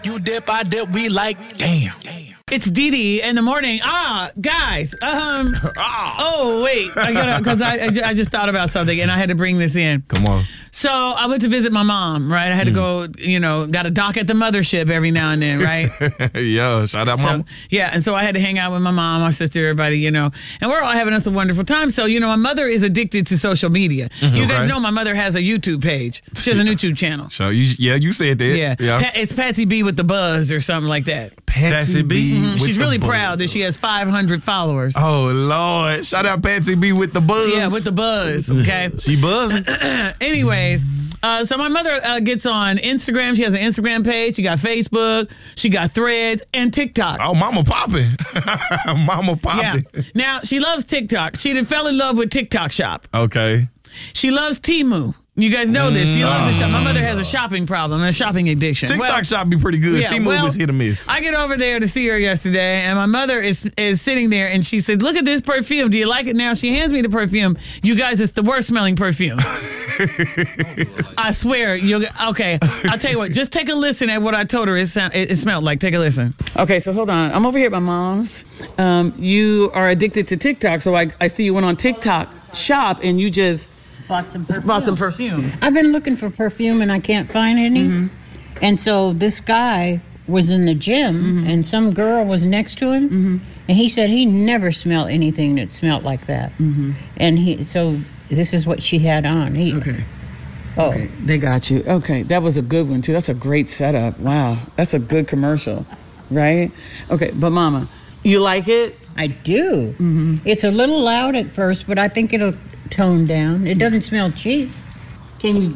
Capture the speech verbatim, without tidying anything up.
You dip, I dip, we like, damn. It's Dee Dee in the morning. Ah, guys. Um. Oh, wait. I gotta, because I, I, ju- I just thought about something and I had to bring this in. Come on. So I went to visit my mom, right? I had to go, you know, got to dock at the mothership every now and then, right? Yo, shout out, So, mama. yeah, and so I had to hang out with my mom, my sister, everybody, you know, and we're all having us a wonderful time. So, you know, my mother is addicted to social media. You guys Okay. know my mother has a YouTube page. She has a YouTube channel. So you, yeah, you said that. Yeah, Pa- it's Patsy B with the buzz or something like that. Patsy B. Mhm. with She's the really buzz. proud that she has five hundred followers. Oh Lord! Shout out Patsy B with the buzz. Yeah, with the buzz. Okay. She buzzing. Anyways, uh, so my mother uh, gets on Instagram. She has an Instagram page. She got Facebook. She got Threads and TikTok. Oh, mama popping. Mama Yeah. popping. Now she loves TikTok. She done fell in love with TikTok Shop. Okay. She loves Temu. You guys know this. She loves to shop. My mother has a shopping problem, a shopping addiction. TikTok Well, shop be pretty good. yeah, T-Move well, is hit or miss. I get over there to see her yesterday, and my mother is is sitting there, and she said, "Look at this perfume. Do you like it?" Now she hands me the perfume. You guys, it's the worst smelling perfume. I swear. You okay? I'll tell you what. Just take a listen at what I told her. It sound, it, it smelled like. Take a listen. Okay, so hold on. I'm over here at my mom's. Um, you are addicted to TikTok, so I I see you went on TikTok Shop, and you just Bought some perfume. bought some perfume. I've been looking for perfume and I can't find any. Mm-hmm. And so this guy was in the gym Mm-hmm. and some girl was next to him. And he said he never smelled anything that smelled like that. Mm-hmm. And he, so this is what she had on. He, Okay. Oh, Okay, they got you. Okay, that was a good one too. That's a great setup. Wow, that's a good commercial, right? Okay, but Mama, you like it? I do. Mm-hmm. It's a little loud at first, but I think it'll tone down. It doesn't smell cheap. Can you